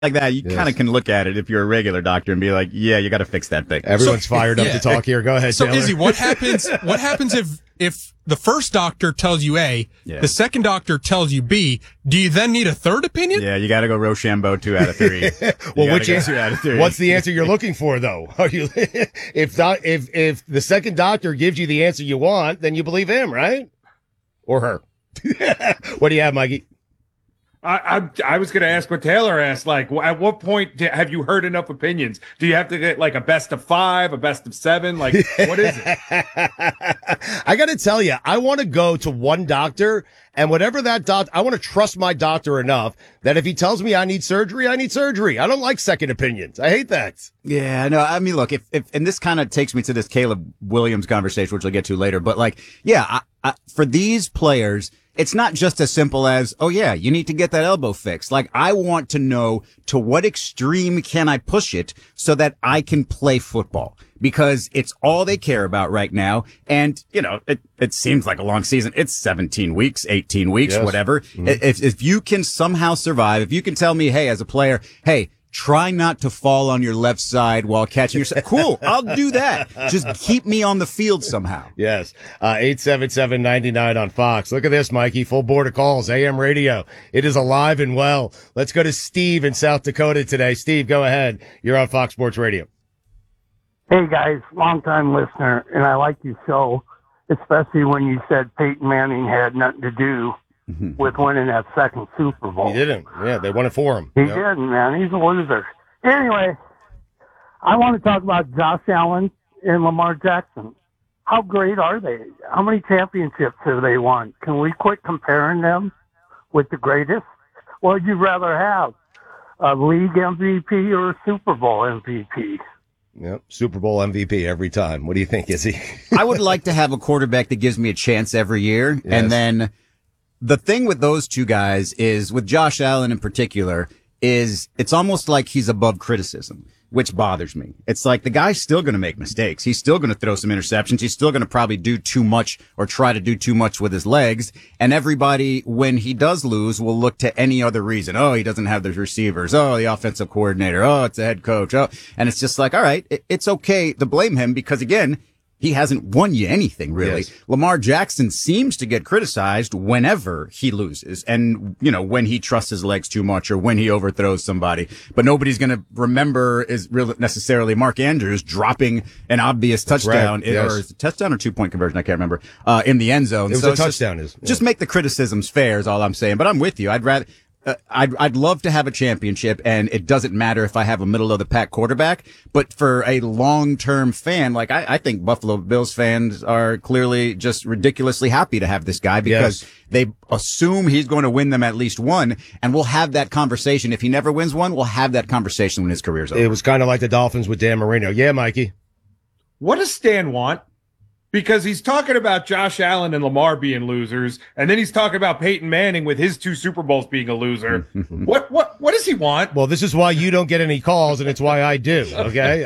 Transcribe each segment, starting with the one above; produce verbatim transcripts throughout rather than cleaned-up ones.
like that, you Yes. kind of can look at it if you're a regular doctor and be like, yeah, you got to fix that thing. Everyone's So- fired up yeah. to talk here. Go ahead, So, Taylor. Izzy, what happens? What happens if if the first doctor tells you A, Yeah. the second doctor tells you B? Do you then need a third opinion? Yeah, you got to go Rochambeau two out of three. You Well, gotta which go answer? two out of three. What's the answer you're looking for, though? Are you if doc, if if the second doctor gives you the answer you want, then you believe him, right? Or her? What do you have, Mikey? I, I I was going to ask what Taylor asked. Like, at what point do, have you heard enough opinions? Do you have to get like a best of five, a best of seven? Like, what is it? I got to tell you, I want to go to one doctor, and whatever that doc, I want to trust my doctor enough that if he tells me I need surgery, I need surgery. I don't like second opinions. I hate that. Yeah, no, I mean, look, if, if, and this kind of takes me to this Caleb Williams conversation, which I'll get to later, but like, yeah, I, I, for these players, it's not just as simple as, oh yeah, you need to get that elbow fixed. Like, I want to know to what extreme can I push it so that I can play football, because it's all they care about right now. And, you know, it, it seems like a long season. It's seventeen weeks, eighteen weeks, Yes. whatever. Mm-hmm. If, if you can somehow survive, if you can tell me, hey, as a player, hey, try not to fall on your left side while catching yourself. Cool. I'll do that. Just keep me on the field somehow. Yes. Uh, eight seven seven, nine nine on Fox. Look at this, Mikey. Full board of calls. A M radio. It is alive and well. Let's go to Steve in South Dakota today. Steve, go ahead. You're on Fox Sports Radio. Hey guys, long time listener, and I like your show, especially when you said Peyton Manning had nothing to do with winning that second Super Bowl. He didn't. Yeah, they won it for him. He Yep. didn't, man. He's a loser. Anyway, I want to talk about Josh Allen and Lamar Jackson. How great are they? How many championships have they won? Can we quit comparing them with the greatest? What would you rather have, a league M V P or a Super Bowl M V P? Yep. Super Bowl M V P every time. What do you think, Izzy? I would like to have a quarterback that gives me a chance every year. Yes. And then the thing with those two guys is, with Josh Allen in particular, is it's almost like he's above criticism, which bothers me. It's like the guy's still going to make mistakes. He's still going to throw some interceptions. He's still going to probably do too much or try to do too much with his legs. And everybody, when he does lose, will look to any other reason. Oh, he doesn't have the receivers. Oh, the offensive coordinator. Oh, it's the head coach. Oh, and it's just like, all right, it, it's okay to blame him because, again, he hasn't won you anything, really. Yes. Lamar Jackson seems to get criticized whenever he loses and, you know, when he trusts his legs too much or when he overthrows somebody. But nobody's going to remember is really necessarily Mark Andrews dropping an obvious touchdown, right. Yes. or is it a touchdown or two point conversion? I can't remember, uh, in the end zone. It was So a it's just- touchdown. Is yeah. Just make the criticisms fair is all I'm saying. But I'm with you. I'd rather, uh, I'd, I'd love to have a championship, and it doesn't matter if I have a middle of the pack quarterback, but for a long-term fan, like I, I think Buffalo Bills fans are clearly just ridiculously happy to have this guy because Yes. they assume he's going to win them at least one, and we'll have that conversation. If he never wins one, we'll have that conversation when his career's over. It was kind of like the Dolphins with Dan Marino. Yeah, Mikey. What does Stan want? Because he's talking about Josh Allen and Lamar being losers, and then he's talking about Peyton Manning with his two Super Bowls being a loser. what what what does he want? Well, this is why you don't get any calls, and it's why I do. Okay.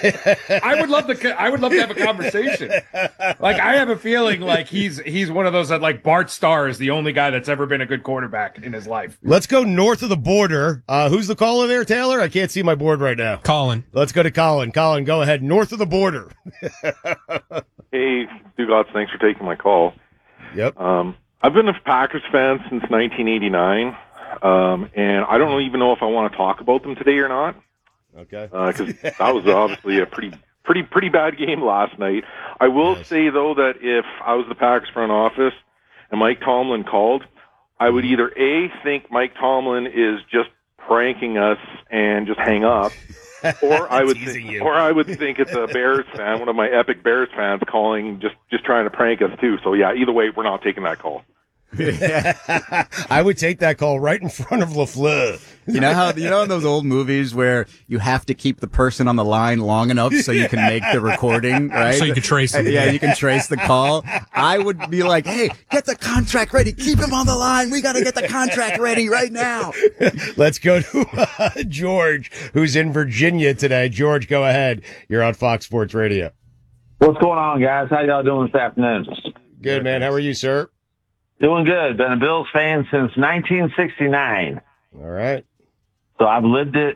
I would love to. I would love to have a conversation. Like, I have a feeling like he's he's one of those that, like, Bart Starr is the only guy that's ever been a good quarterback in his life. Let's go north of the border. Uh, who's the caller there, Taylor? I can't see my board right now. Colin. Let's go to Colin. Colin, go ahead. North of the border. Hey, Dugots, thanks for taking my call. Yep. Um, I've been a Packers fan since nineteen eighty-nine, um, and I don't even know if I want to talk about them today or not, Okay. because that was obviously a pretty, pretty, pretty bad game last night. I will Yes. say, though, that if I was the Packers front office and Mike Tomlin called, I would either A, think Mike Tomlin is just pranking us and just hang up, or I would Teasing think, you. or I would think it's a Bears fan, one of my epic Bears fans calling, just just trying to prank us too. So yeah, either way, we're not taking that call. I would take that call right in front of LaFleur. You know how, you know, in those old movies where you have to keep the person on the line long enough so you can make the recording, right? So you can trace it. Yeah, you can trace the call. I would be like, hey, get the contract ready. Keep him on the line. We got to get the contract ready right now. Let's go to uh, George, who's in Virginia today. George, go ahead. You're on Fox Sports Radio. What's going on, guys? How y'all doing this afternoon? Good, man. How are you, sir? Doing good. Been a Bills fan since nineteen sixty-nine. All right. So I've lived it.